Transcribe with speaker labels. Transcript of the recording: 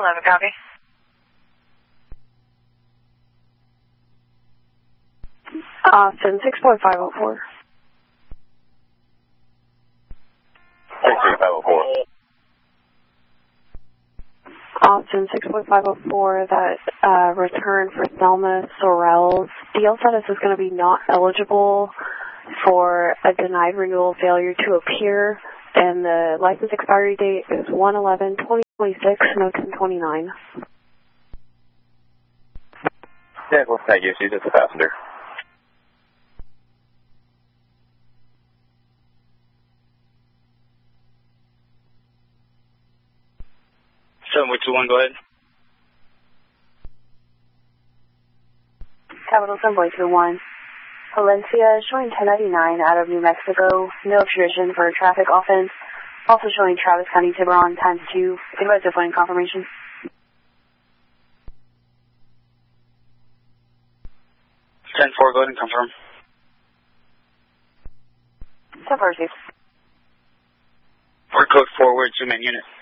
Speaker 1: 1011, copy.
Speaker 2: Austin 6.504.
Speaker 3: 6.504.
Speaker 2: Austin 6.504, that return for Thelma Sorrells. DL status is going to be not eligible for a denied renewal failure to appear, and the license expiry date is 1/11/2026, no 10/29.
Speaker 3: Yeah, well, thank you. She's just a passenger.
Speaker 4: Go ahead.
Speaker 2: Capital 7.21. Valencia showing 1099 out of New Mexico. No extradition for traffic offense. Also showing Travis County Tiburon ×2. Advise of phone confirmation.
Speaker 4: 10-4, go ahead and confirm.
Speaker 2: 10-4,
Speaker 4: Or code forward to main unit.